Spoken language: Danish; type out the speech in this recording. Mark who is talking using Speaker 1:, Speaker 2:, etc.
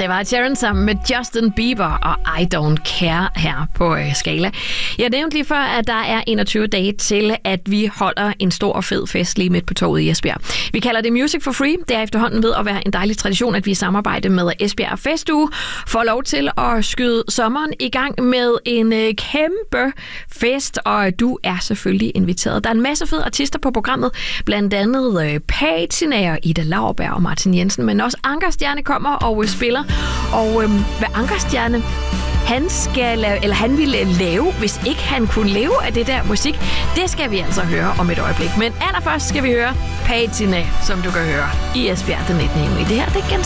Speaker 1: Det var Sharon sammen med Justin Bieber og I Don't Care her på Skala. Jeg nævnte lige før, at der er 21 dage til, at vi holder en stor og fed fest lige midt på torvet i Esbjerg. Vi kalder det Music for Free. Det er efterhånden ved at være en dejlig tradition, at vi i samarbejde med Esbjerg Festuge får lov til at skyde sommeren i gang med en kæmpe fest, og du er selvfølgelig inviteret. Der er en masse fede artister på programmet, blandt andet Patina, Ida Lauerberg og Martin Jensen, men også Ankerstjerne kommer og spiller. Og hvad Ankerstjerne han ville lave, hvis ikke han kunne leve af det der musik, det skal vi altså høre om et øjeblik. Men allerførst skal vi høre Patina, som du kan høre i Esbjerg den 19. juni. Det her, det er